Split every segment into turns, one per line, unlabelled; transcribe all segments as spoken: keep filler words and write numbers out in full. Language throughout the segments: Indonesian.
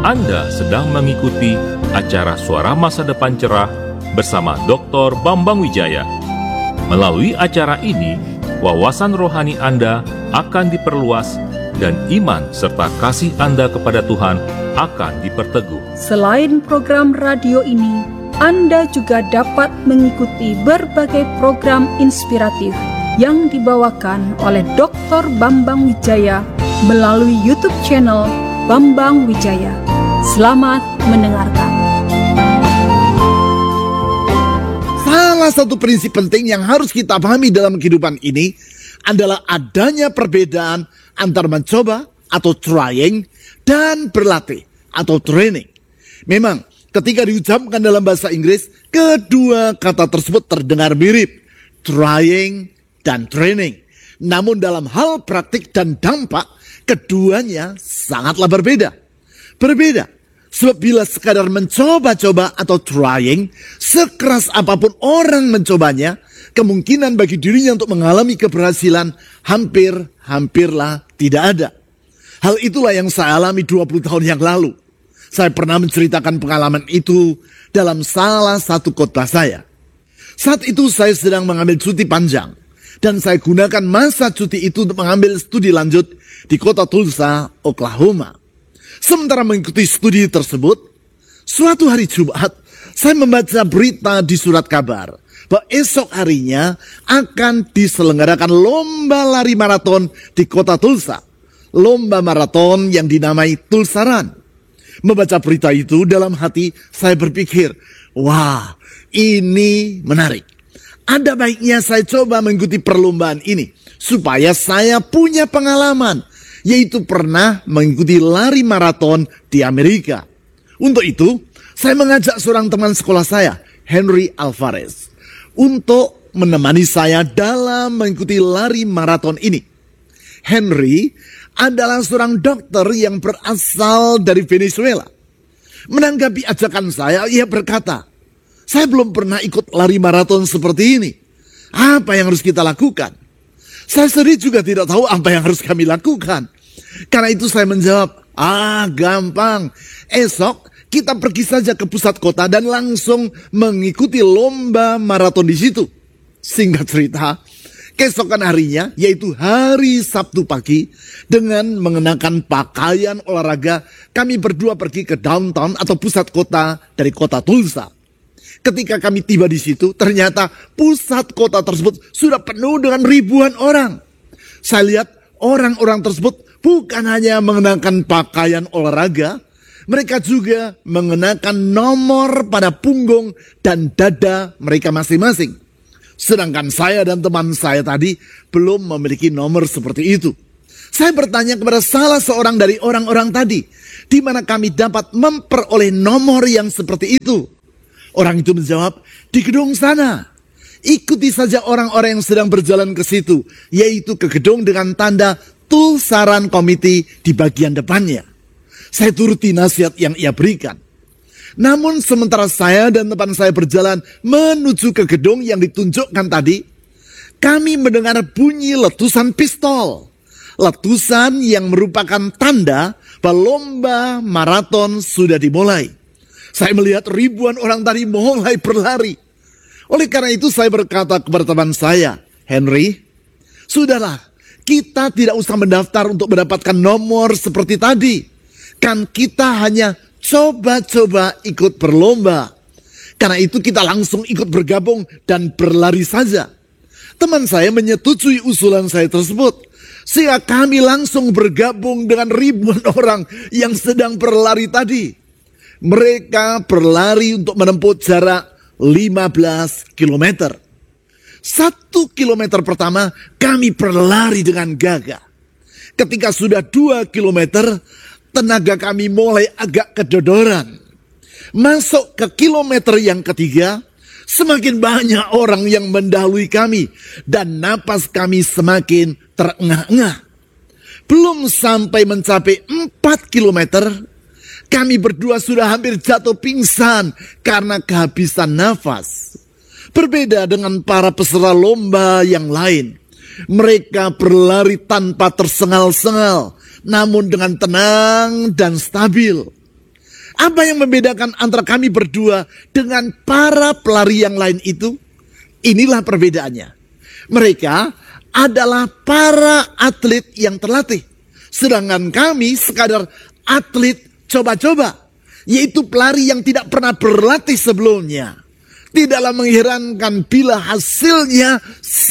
Anda sedang mengikuti acara Suara Masa Depan Cerah bersama doktor Bambang Wijaya. Melalui acara ini, wawasan rohani Anda akan diperluas dan iman serta kasih Anda kepada Tuhan akan diperteguh.
Selain program radio ini, Anda juga dapat mengikuti berbagai program inspiratif yang dibawakan oleh doktor Bambang Wijaya melalui YouTube channel Bambang Wijaya. Selamat mendengarkan.
Salah satu prinsip penting yang harus kita pahami dalam kehidupan ini adalah adanya perbedaan antara mencoba atau trying dan berlatih atau training. Memang ketika diucapkan dalam bahasa Inggris, kedua kata tersebut terdengar mirip, trying dan training. Namun dalam hal praktik dan dampak, keduanya sangatlah berbeda. Berbeda, sebab bila sekadar mencoba-coba atau trying, sekeras apapun orang mencobanya, kemungkinan bagi dirinya untuk mengalami keberhasilan hampir-hampirlah tidak ada. Hal itulah yang saya alami dua puluh tahun yang lalu. Saya pernah menceritakan pengalaman itu dalam salah satu khotbah saya. Saat itu saya sedang mengambil cuti panjang, dan saya gunakan masa cuti itu untuk mengambil studi lanjut di kota Tulsa, Oklahoma. Sementara mengikuti studi tersebut, suatu hari Jumat, saya membaca berita di surat kabar bahwa esok harinya akan diselenggarakan lomba lari maraton di kota Tulsa. Lomba maraton yang dinamai Tulsa Run. Membaca berita itu dalam hati saya berpikir, wah ini menarik. Ada baiknya saya coba mengikuti perlombaan ini supaya saya punya pengalaman, yaitu pernah mengikuti lari maraton di Amerika. Untuk itu, saya mengajak seorang teman sekolah saya, Henry Alvarez, untuk menemani saya dalam mengikuti lari maraton ini. Henry adalah seorang dokter yang berasal dari Venezuela. Menanggapi ajakan saya, ia berkata, saya belum pernah ikut lari maraton seperti ini. Apa yang harus kita lakukan? Saya sendiri juga tidak tahu apa yang harus kami lakukan. Karena itu saya menjawab, ah gampang. Esok kita pergi saja ke pusat kota dan langsung mengikuti lomba maraton di situ. Singkat cerita, keesokan harinya, yaitu hari Sabtu pagi, dengan mengenakan pakaian olahraga, kami berdua pergi ke downtown atau pusat kota dari kota Tulsa. Ketika kami tiba di situ, ternyata pusat kota tersebut sudah penuh dengan ribuan orang. Saya lihat orang-orang tersebut bukan hanya mengenakan pakaian olahraga, mereka juga mengenakan nomor pada punggung dan dada mereka masing-masing. Sedangkan saya dan teman saya tadi belum memiliki nomor seperti itu. Saya bertanya kepada salah seorang dari orang-orang tadi, di mana kami dapat memperoleh nomor yang seperti itu. Orang itu menjawab, di gedung sana. Ikuti saja orang-orang yang sedang berjalan ke situ, yaitu ke gedung dengan tanda Tulsa Run Committee di bagian depannya. Saya turuti nasihat yang ia berikan. Namun sementara saya dan teman saya berjalan menuju ke gedung yang ditunjukkan tadi, kami mendengar bunyi letusan pistol. Letusan yang merupakan tanda bahwa lomba maraton sudah dimulai. Saya melihat ribuan orang tadi mulai berlari. Oleh karena itu saya berkata kepada teman saya, Henry, sudahlah, kita tidak usah mendaftar untuk mendapatkan nomor seperti tadi. Kan kita hanya coba-coba ikut berlomba. Karena itu kita langsung ikut bergabung dan berlari saja. Teman saya menyetujui usulan saya tersebut. Sehingga kami langsung bergabung dengan ribuan orang yang sedang berlari tadi. Mereka berlari untuk menempuh jarak lima belas kilometer. Satu kilometer pertama kami berlari dengan gagah. Ketika sudah dua kilometer, tenaga kami mulai agak kedodoran. Masuk ke kilometer yang ketiga, semakin banyak orang yang mendahului kami dan napas kami semakin terengah-engah. Belum sampai mencapai empat kilometer, kami berdua sudah hampir jatuh pingsan karena kehabisan nafas. Berbeda dengan para peserta lomba yang lain. Mereka berlari tanpa tersengal-sengal, namun dengan tenang dan stabil. Apa yang membedakan antara kami berdua dengan para pelari yang lain itu? Inilah perbedaannya. Mereka adalah para atlet yang terlatih. Sedangkan kami sekadar atlet coba-coba, yaitu pelari yang tidak pernah berlatih sebelumnya. Tidaklah mengherankan bila hasilnya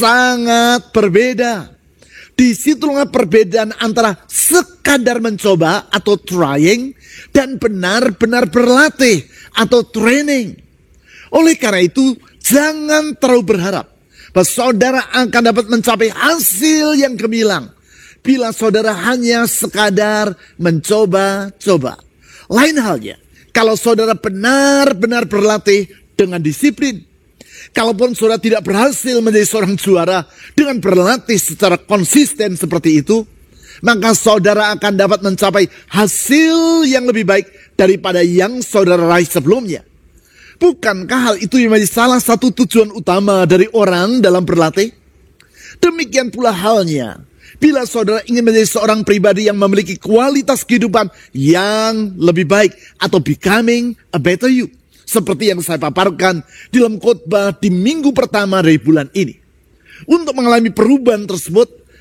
sangat berbeda. Disitulah perbedaan antara sekadar mencoba atau trying dan benar-benar berlatih atau training. Oleh karena itu, jangan terlalu berharap bahwa saudara akan dapat mencapai hasil yang gemilang bila saudara hanya sekadar mencoba-coba. Lain halnya, kalau saudara benar-benar berlatih dengan disiplin. Kalaupun saudara tidak berhasil menjadi seorang juara dengan berlatih secara konsisten seperti itu, maka saudara akan dapat mencapai hasil yang lebih baik daripada yang saudara raih sebelumnya. Bukankah hal itu yang menjadi salah satu tujuan utama dari orang dalam berlatih? Demikian pula halnya bila saudara ingin menjadi seorang pribadi yang memiliki kualitas kehidupan yang lebih baik atau becoming a better you. Seperti yang saya paparkan di dalam khotbah di minggu pertama dari bulan ini. Untuk mengalami perubahan tersebut,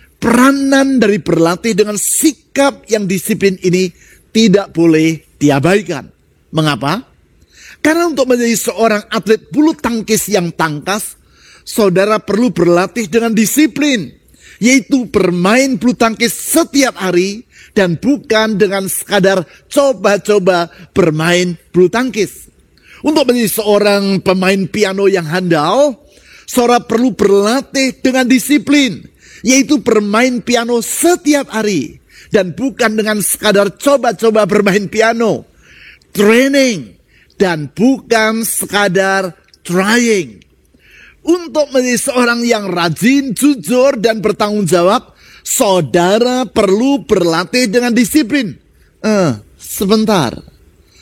peranan dari berlatih dengan sikap yang disiplin ini tidak boleh diabaikan. Mengapa? Karena untuk menjadi seorang atlet bulu tangkis yang tangkas, saudara perlu berlatih dengan disiplin, yaitu bermain bulu tangkis setiap hari dan bukan dengan sekadar coba-coba bermain bulu tangkis. Untuk menjadi seorang pemain piano yang handal, saudara perlu berlatih dengan disiplin, yaitu bermain piano setiap hari dan bukan dengan sekadar coba-coba bermain piano. Training dan bukan sekadar trying. Untuk menjadi seorang yang rajin, jujur, dan bertanggung jawab, saudara perlu berlatih dengan disiplin. Eh, sebentar.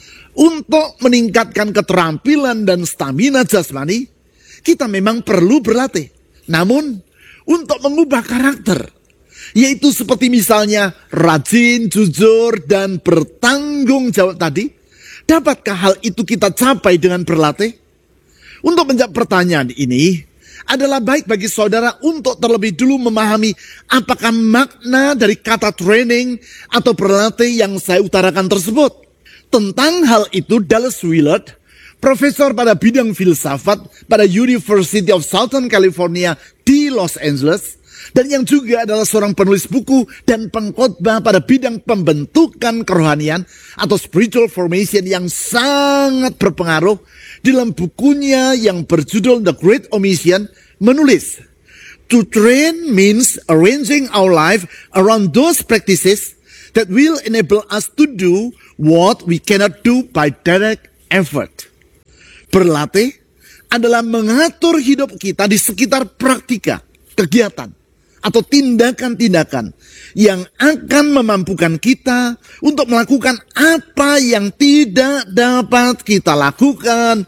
Untuk meningkatkan keterampilan dan stamina jasmani, kita memang perlu berlatih. Namun, untuk mengubah karakter, yaitu seperti misalnya rajin, jujur, dan bertanggung jawab tadi, dapatkah hal itu kita capai dengan berlatih? Untuk menjawab pertanyaan ini, adalah baik bagi saudara untuk terlebih dulu memahami apakah makna dari kata training atau berlatih yang saya utarakan tersebut. Tentang hal itu, Dallas Willard, profesor pada bidang filsafat pada University of Southern California di Los Angeles, dan yang juga adalah seorang penulis buku dan pengkhotbah pada bidang pembentukan kerohanian atau spiritual formation yang sangat berpengaruh, dalam bukunya yang berjudul The Great Omission, menulis, "To train means arranging our life around those practices that will enable us to do what we cannot do by direct effort." Berlatih adalah mengatur hidup kita di sekitar praktika, kegiatan, atau tindakan-tindakan yang akan memampukan kita untuk melakukan apa yang tidak dapat kita lakukan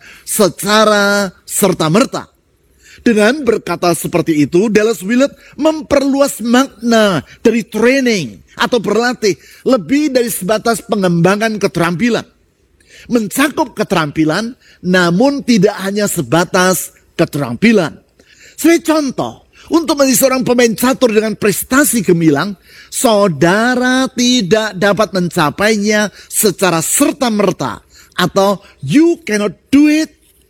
secara serta-merta. Dengan berkata seperti itu, Dallas Willard memperluas makna dari training atau berlatih lebih dari sebatas pengembangan keterampilan. Mencakup keterampilan, namun tidak hanya sebatas keterampilan. Sebagai contoh, untuk menjadi seorang pemain catur dengan prestasi gemilang, saudara tidak dapat mencapainya secara serta-merta, atau you cannot do it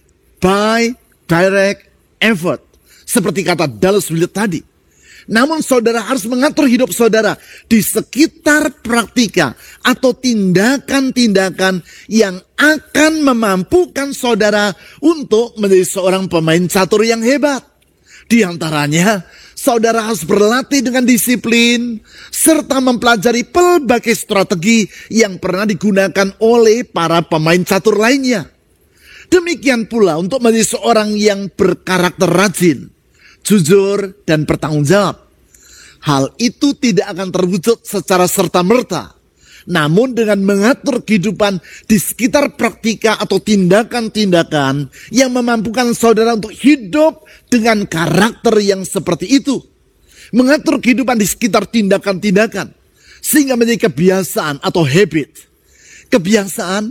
by direct effort, seperti kata Dallas Willard tadi. Namun saudara harus mengatur hidup saudara di sekitar praktika atau tindakan-tindakan yang akan memampukan saudara untuk menjadi seorang pemain catur yang hebat. Di antaranya, saudara harus berlatih dengan disiplin serta mempelajari pelbagai strategi yang pernah digunakan oleh para pemain catur lainnya. Demikian pula untuk menjadi seorang yang berkarakter rajin, jujur, dan bertanggung jawab. Hal itu tidak akan terwujud secara serta-merta. Namun dengan mengatur kehidupan di sekitar praktika atau tindakan-tindakan yang memampukan saudara untuk hidup dengan karakter yang seperti itu. Mengatur kehidupan di sekitar tindakan-tindakan sehingga menjadi kebiasaan atau habit. Kebiasaan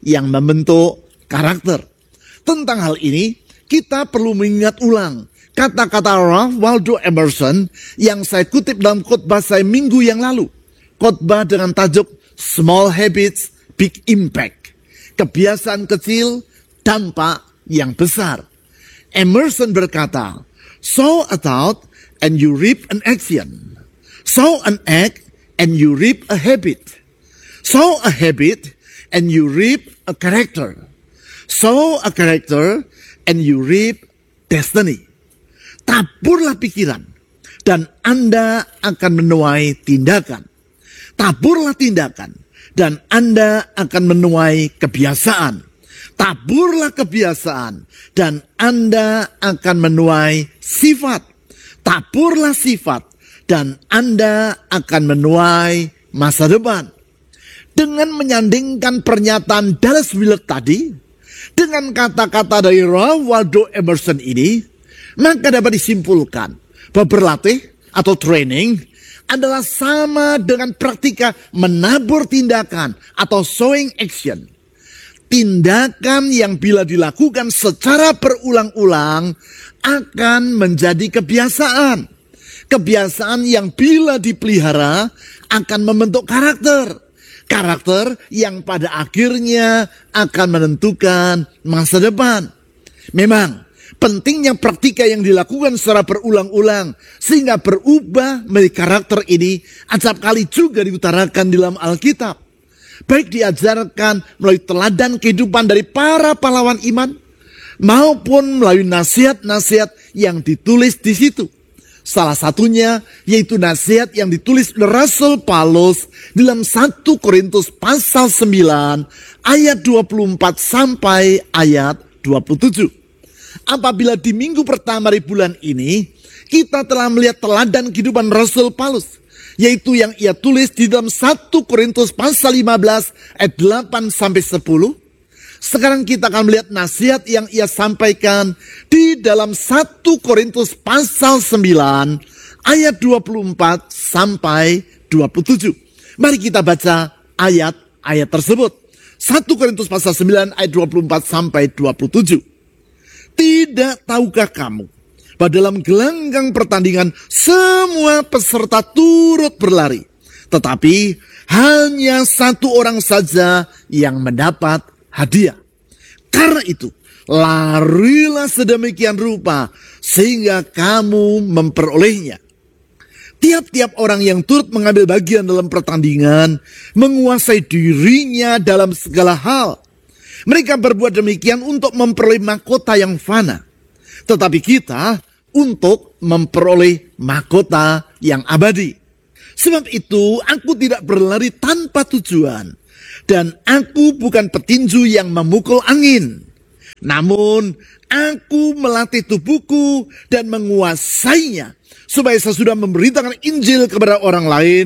yang membentuk karakter. Tentang hal ini, kita perlu mengingat ulang kata-kata Ralph Waldo Emerson yang saya kutip dalam khotbah saya minggu yang lalu. Khotbah dengan tajuk Small Habits, Big Impact. Kebiasaan kecil, dampak yang besar. Emerson berkata, sow a thought and you reap an action. Sow an act and you reap a habit. Sow a habit and you reap a character. Sow a character and you reap destiny. Taburlah pikiran dan Anda akan menuai tindakan. Taburlah tindakan dan Anda akan menuai kebiasaan. Taburlah kebiasaan dan Anda akan menuai sifat. Taburlah sifat dan Anda akan menuai masa depan. Dengan menyandingkan pernyataan Dallas Willard tadi, dengan kata-kata dari Ralph Waldo Emerson ini, maka dapat disimpulkan bahwa berlatih atau training adalah sama dengan praktika menabur tindakan atau sowing action. Tindakan yang bila dilakukan secara berulang-ulang akan menjadi kebiasaan. Kebiasaan yang bila dipelihara akan membentuk karakter. Karakter yang pada akhirnya akan menentukan masa depan. Memang pentingnya praktika yang dilakukan secara berulang-ulang sehingga berubah menjadi karakter ini acap kali juga diutarakan di dalam Alkitab. Baik diajarkan melalui teladan kehidupan dari para pahlawan iman maupun melalui nasihat-nasihat yang ditulis di situ. Salah satunya yaitu nasihat yang ditulis oleh Rasul Paulus dalam satu Korintus pasal sembilan ayat dua puluh empat sampai ayat dua puluh tujuh. Apabila di minggu pertama di bulan ini kita telah melihat teladan kehidupan Rasul Paulus, yaitu yang ia tulis di dalam satu Korintus pasal lima belas ayat delapan sampai sepuluh. Sekarang kita akan melihat nasihat yang ia sampaikan di dalam satu Korintus pasal sembilan ayat dua puluh empat sampai dua puluh tujuh. Mari kita baca ayat-ayat tersebut. satu Korintus pasal sembilan ayat dua puluh empat sampai dua puluh tujuh. Tidak tahukah kamu bahwa dalam gelanggang pertandingan semua peserta turut berlari, tetapi hanya satu orang saja yang mendapat hadiah. Karena itu, larilah sedemikian rupa sehingga kamu memperolehnya. Tiap-tiap orang yang turut mengambil bagian dalam pertandingan menguasai dirinya dalam segala hal. Mereka berbuat demikian untuk memperoleh mahkota yang fana. Tetapi kita untuk memperoleh mahkota yang abadi. Sebab itu aku tidak berlari tanpa tujuan. Dan aku bukan petinju yang memukul angin. Namun aku melatih tubuhku dan menguasainya. Supaya sesudah memberitakan Injil kepada orang lain,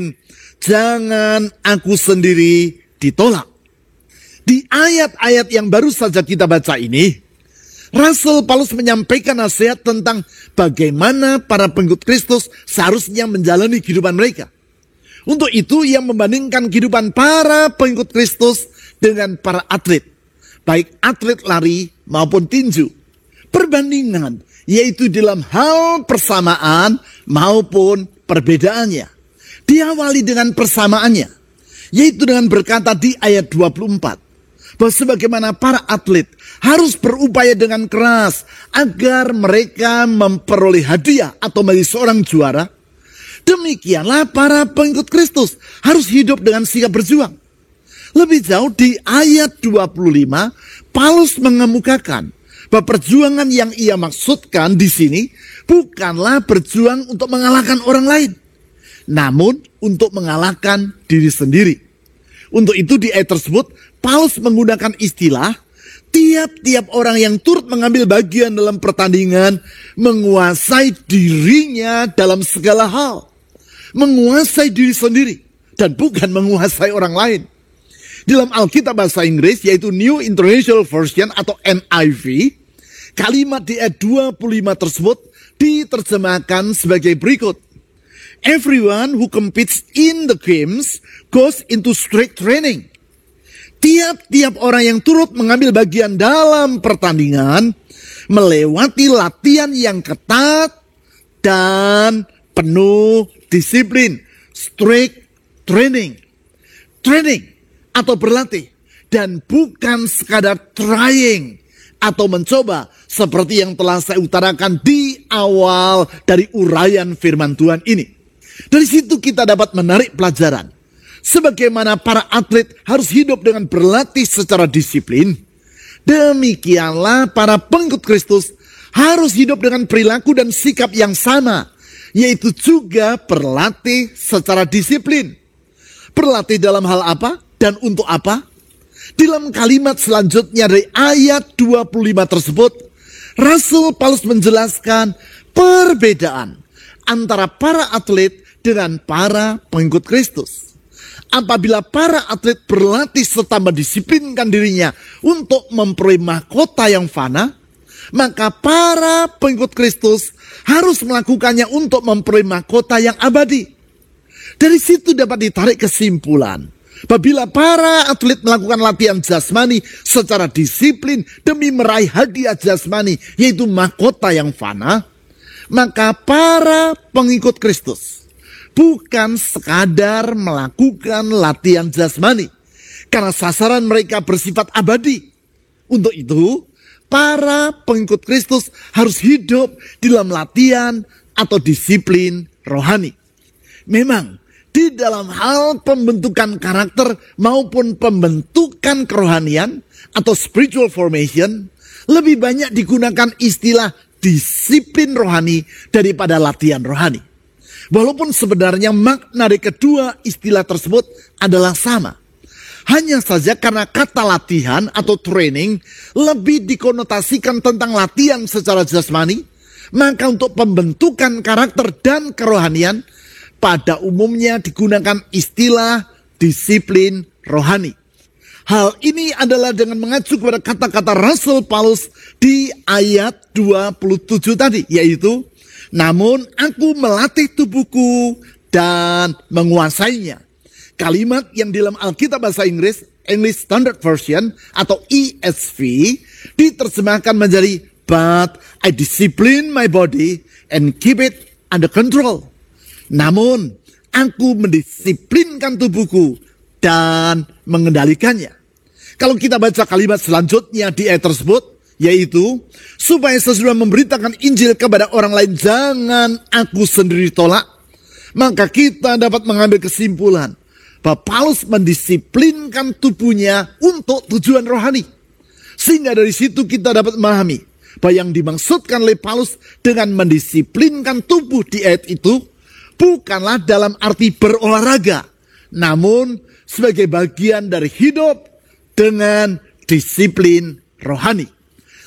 jangan aku sendiri ditolak. Di ayat-ayat yang baru saja kita baca ini, Rasul Paulus menyampaikan nasihat tentang bagaimana para pengikut Kristus seharusnya menjalani kehidupan mereka. Untuk itu ia membandingkan kehidupan para pengikut Kristus dengan para atlet, baik atlet lari maupun tinju. Perbandingan yaitu dalam hal persamaan maupun perbedaannya. Diawali dengan persamaannya, yaitu dengan berkata di ayat dua puluh empat, bahwa sebagaimana para atlet harus berupaya dengan keras agar mereka memperoleh hadiah atau menjadi seorang juara, demikianlah para pengikut Kristus harus hidup dengan sikap berjuang. Lebih jauh di ayat dua puluh lima, Paulus mengemukakan bahwa perjuangan yang ia maksudkan di sini bukanlah berjuang untuk mengalahkan orang lain, namun untuk mengalahkan diri sendiri. Untuk itu di ayat tersebut, Paulus menggunakan istilah tiap-tiap orang yang turut mengambil bagian dalam pertandingan menguasai dirinya dalam segala hal. Menguasai diri sendiri dan bukan menguasai orang lain. Dalam Alkitab bahasa Inggris yaitu New International Version atau N I V, kalimat di ayat dua puluh lima tersebut diterjemahkan sebagai berikut. Everyone who competes in the games goes into strict training. Tiap-tiap orang yang turut mengambil bagian dalam pertandingan melewati latihan yang ketat dan penuh disiplin, strict training. Training atau berlatih, dan bukan sekadar trying atau mencoba seperti yang telah saya utarakan di awal dari uraian firman Tuhan ini. Dari situ kita dapat menarik pelajaran sebagaimana para atlet harus hidup dengan berlatih secara disiplin. Demikianlah para pengikut Kristus harus hidup dengan perilaku dan sikap yang sama, yaitu juga berlatih secara disiplin. Berlatih dalam hal apa dan untuk apa? Dalam kalimat selanjutnya dari ayat dua puluh lima tersebut, Rasul Paulus menjelaskan perbedaan antara para atlet dengan para pengikut Kristus. Apabila para atlet berlatih serta mendisiplinkan dirinya untuk memperoleh mahkota yang fana, maka para pengikut Kristus harus melakukannya untuk memperoleh mahkota yang abadi. Dari situ dapat ditarik kesimpulan, apabila para atlet melakukan latihan jasmani secara disiplin demi meraih hadiah jasmani, yaitu mahkota yang fana, maka para pengikut Kristus bukan sekadar melakukan latihan jasmani, karena sasaran mereka bersifat abadi. Untuk itu, para pengikut Kristus harus hidup dalam latihan atau disiplin rohani. Memang, di dalam hal pembentukan karakter maupun pembentukan kerohanian atau spiritual formation, lebih banyak digunakan istilah disiplin rohani daripada latihan rohani. Walaupun sebenarnya makna dari kedua istilah tersebut adalah sama. Hanya saja karena kata latihan atau training lebih dikonotasikan tentang latihan secara jasmani, maka untuk pembentukan karakter dan kerohanian pada umumnya digunakan istilah disiplin rohani. Hal ini adalah dengan mengacu kepada kata-kata Rasul Paulus di ayat dua puluh tujuh tadi, yaitu, namun aku melatih tubuhku dan menguasainya. Kalimat yang dalam Alkitab bahasa Inggris, English Standard Version atau E S V, diterjemahkan menjadi, but I discipline my body and keep it under control. Namun, aku mendisiplinkan tubuhku dan mengendalikannya. Kalau kita baca kalimat selanjutnya di ayat tersebut, yaitu, supaya sesudah memberitakan Injil kepada orang lain, jangan aku sendiri tolak. Maka kita dapat mengambil kesimpulan bahwa Paulus mendisiplinkan tubuhnya untuk tujuan rohani. Sehingga dari situ kita dapat memahami bahwa yang dimaksudkan oleh Paulus dengan mendisiplinkan tubuh di ayat itu bukanlah dalam arti berolahraga, namun sebagai bagian dari hidup dengan disiplin rohani.